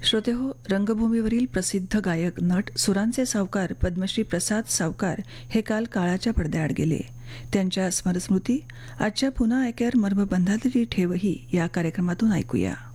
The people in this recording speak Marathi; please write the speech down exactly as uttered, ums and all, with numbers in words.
श्रोतेहो, रंगभूमीवरील प्रसिद्ध गायक नट सुरांचे सावकार पद्मश्री प्रसाद सावकार हे काल काळाच्या पडद्याआड गेले. त्यांच्या स्मरस्मृती आजच्या पुन्हा ऐक्यार मर्म बंधातली ठेवही या कार्यक्रमातून ऐकूया.